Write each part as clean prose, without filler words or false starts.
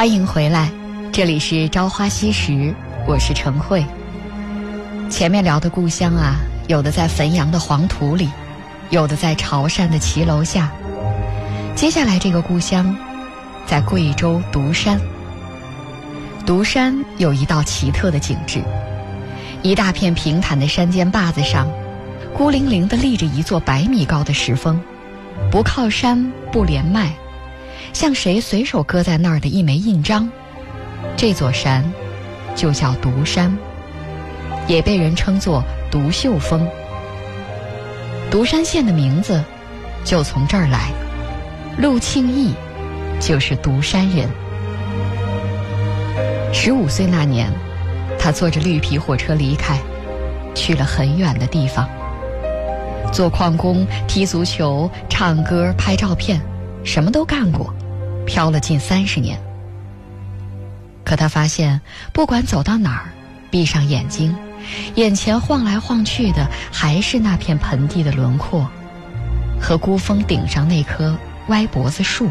欢迎回来，这里是朝花夕拾，我是陈慧。前面聊的故乡啊，有的在汾阳的黄土里，有的在潮汕的骑楼下。接下来这个故乡在贵州独山。独山有一道奇特的景致，一大片平坦的山间坝子上，孤零零地立着一座100米高的石峰，不靠山不连麦，像谁随手搁在那儿的一枚印章。这座山就叫独山，也被人称作独秀峰。独山县的名字就从这儿来，陆庆义就是独山人。15岁那年，他坐着绿皮火车离开，去了很远的地方，做矿工、踢足球、唱歌、拍照片，什么都干过，漂了近30年。可他发现，不管走到哪儿，闭上眼睛，眼前晃来晃去的还是那片盆地的轮廓，和孤峰顶上那棵歪脖子树。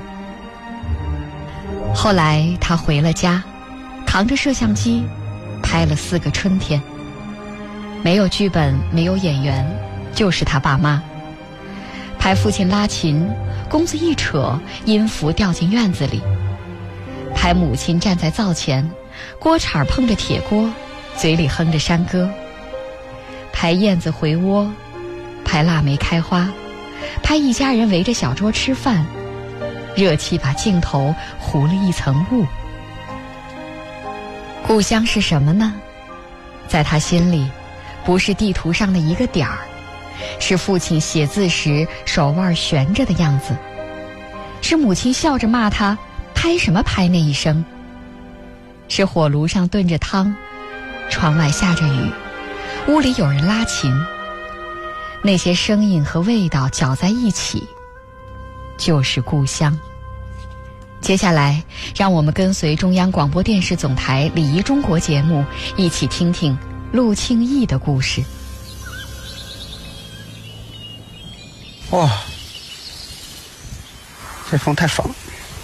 后来他回了家，扛着摄像机拍了4个春天，没有剧本，没有演员，就是他爸妈。拍父亲拉琴，弓子一扯，音符掉进院子里；拍母亲站在灶前，锅铲碰着铁锅，嘴里哼着山歌；拍燕子回窝，拍腊梅开花，拍一家人围着小桌吃饭，热气把镜头糊了一层雾。故乡是什么呢？在他心里，不是地图上的一个点儿，是父亲写字时手腕悬着的样子，是母亲笑着骂他拍什么拍那一声，是火炉上炖着汤，窗外下着雨，屋里有人拉琴，那些声音和味道搅在一起，就是故乡。接下来，让我们跟随中央广播电视总台礼仪中国节目，一起听听陆庆义的故事。 哇，这风太爽了！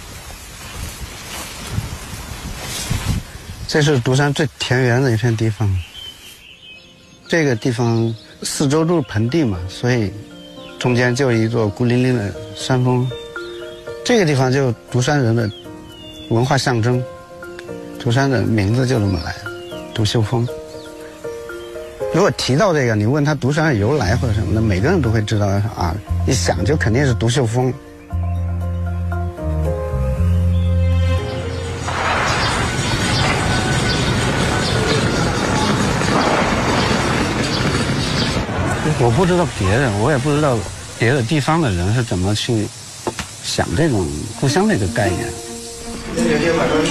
这是独山最田园的一片地方。这个地方四周都是盆地嘛，所以中间就一座孤零零的山峰。这个地方就独山人的文化象征，独山的名字就这么来的，独秀峰。如果提到这个，你问他独山的由来或者什么的，每个人都会知道啊，一想就肯定是独秀峰。我不知道别人，我也不知道别的地方的人是怎么去想这种故乡这个概念。